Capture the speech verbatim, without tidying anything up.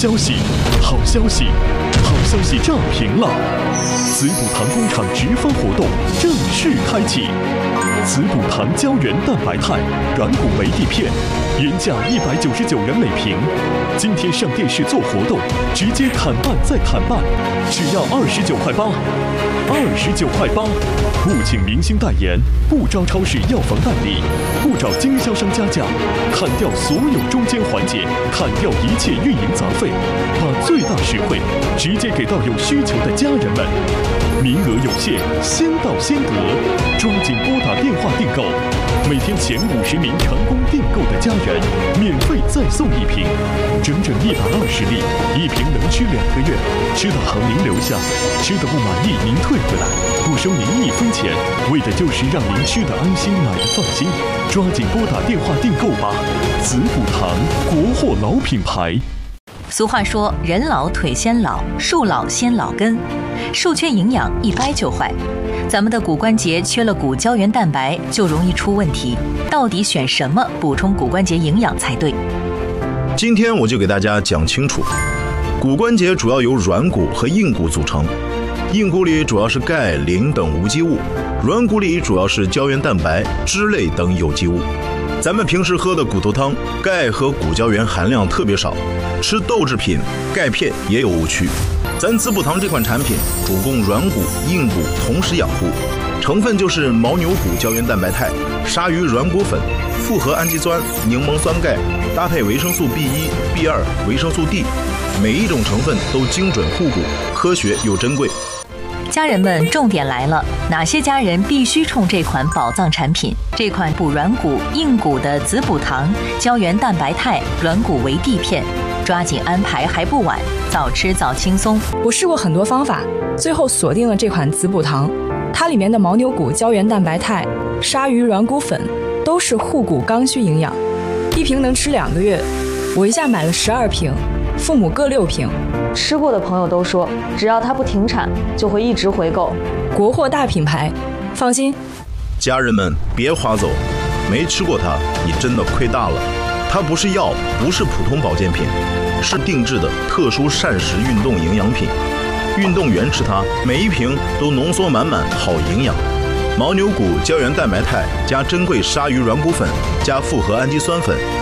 消息，好消息，好消息炸屏了！滋补堂工厂直发活动正式开启，滋补堂胶原蛋白肽软骨维 D 片，原价一百九十九元每瓶，今天上电视做活动，直接砍半再砍半，只要二十九块八，二十九块八，不请明星代言，不招超市药房代理，不找经销商加价，砍掉所有中间环节，砍掉一切运营杂费，把最大实惠直接给到有需求的家人们。名额有限，先到先得，抓紧拨打电话订购。每天前五十名成功订购的家人，免费再送一瓶，整整一百二十粒，一瓶能吃两个月。吃的好您留下，吃的不满意您退回来，不收您一分钱，为的就是让您吃的安心，买的放心。抓紧拨打电话订购吧，滋补堂国货老品牌。 俗话说，人老腿先老，树老先老根，树缺营养一掰就坏。咱们的骨关节缺了骨胶原蛋白，就容易出问题。到底选什么补充骨关节营养才对？ 今天我就给大家讲清楚。骨关节主要由软骨和硬骨组成，硬骨里主要是钙、磷等无机物，软骨里主要是胶原蛋白、脂类等有机物。咱们平时喝的骨头汤，钙和骨胶原含量特别少，吃豆制品、钙片也有误区。咱滋补堂这款产品主攻软骨、硬骨同时养护，成分就是牦牛骨胶原蛋白肽、鲨鱼软骨粉、复合氨基酸、柠檬酸钙，搭配维生素 B 一、B 二、维生素 D， 每一种成分都精准护骨，科学又珍贵。 家人们，重点来了，哪些家人必须冲这款宝藏产品？这款补软骨、硬骨的滋补堂胶原蛋白肽软骨维 D 片，抓紧安排还不晚，早吃早轻松。 我试过很多方法，最后锁定了这款滋补堂。它里面的牦牛骨胶原蛋白肽、鲨鱼软骨粉都是护骨刚需营养，一瓶能吃两个月。我一下买了十二瓶，父母各六瓶。 吃过的朋友都说，只要它不停产，就会一直回购。 国货大品牌，放心。 家人们别划走，没吃过它，你真的亏大了。它不是药，不是普通保健品，是定制的特殊膳食运动营养品。运动员吃它，每一瓶都浓缩满满好营养。牦牛骨胶原蛋白肽加珍贵鲨鱼软骨粉加复合氨基酸粉。